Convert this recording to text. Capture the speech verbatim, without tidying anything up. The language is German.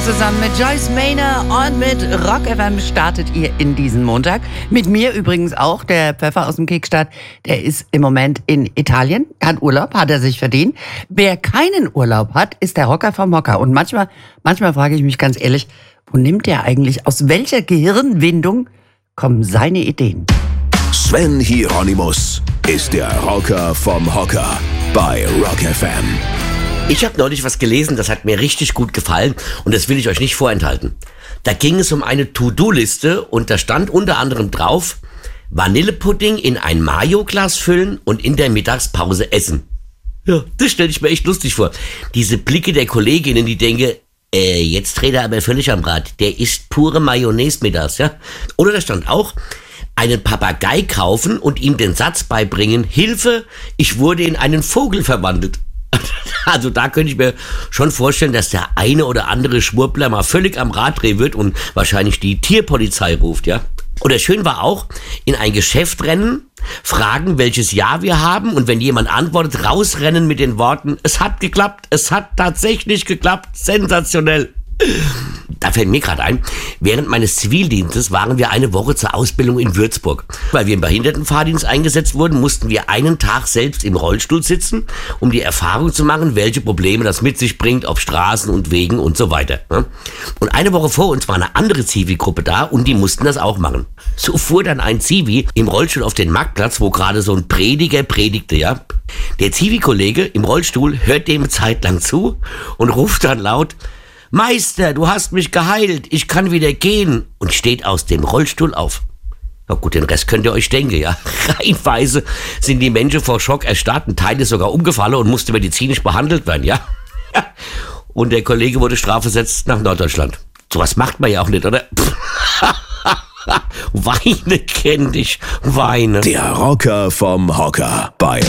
Zusammen mit Joyce Maynor und mit Rock F M startet ihr in diesen Montag. Mit mir übrigens auch, der Pfeffer aus dem Kickstart. Der ist im Moment in Italien, hat Urlaub, hat er sich verdient. Wer keinen Urlaub hat, ist der Rocker vom Hocker. Und manchmal, manchmal frage ich mich ganz ehrlich, wo nimmt der eigentlich, aus welcher Gehirnwindung kommen seine Ideen? Sven Hieronymus ist der Rocker vom Hocker bei Rock F M. Ich habe neulich was gelesen, das hat mir richtig gut gefallen und das will ich euch nicht vorenthalten. Da ging es um eine To-Do-Liste und da stand unter anderem drauf, Vanillepudding in ein Mayo-Glas füllen und in der Mittagspause essen. Ja, das stelle ich mir echt lustig vor. Diese Blicke der Kolleginnen, die denken, äh, jetzt dreht er aber völlig am Rad. Der isst pure Mayonnaise mittags, ja. Oder da stand auch, einen Papagei kaufen und ihm den Satz beibringen, Hilfe, ich wurde in einen Vogel verwandelt. Also da könnte ich mir schon vorstellen, dass der eine oder andere Schwurbler mal völlig am Rad drehen wird und wahrscheinlich die Tierpolizei ruft, ja. Oder schön war auch, in ein Geschäft rennen, fragen, welches Jahr wir haben und wenn jemand antwortet, rausrennen mit den Worten, es hat geklappt, es hat tatsächlich geklappt, sensationell. Da fällt mir gerade ein, während meines Zivildienstes waren wir eine Woche zur Ausbildung in Würzburg. Weil wir im Behindertenfahrdienst eingesetzt wurden, mussten wir einen Tag selbst im Rollstuhl sitzen, um die Erfahrung zu machen, welche Probleme das mit sich bringt auf Straßen und Wegen und so weiter. Und eine Woche vor uns war eine andere Zivi-Gruppe da und die mussten das auch machen. So fuhr dann ein Zivi im Rollstuhl auf den Marktplatz, wo gerade so ein Prediger predigte, ja. Der Zivi-Kollege im Rollstuhl hört dem zeitlang zu und ruft dann laut, Meister, du hast mich geheilt, ich kann wieder gehen und steht aus dem Rollstuhl auf. Na gut, den Rest könnt ihr euch denken, ja. Reihenweise sind die Menschen vor Schock erstarrt, ein Teil ist sogar umgefallen und musste medizinisch behandelt werden, ja. Und der Kollege wurde strafversetzt nach Norddeutschland. Sowas macht man ja auch nicht, oder? Weine kenn dich, weine. Der Rocker vom Hocker bei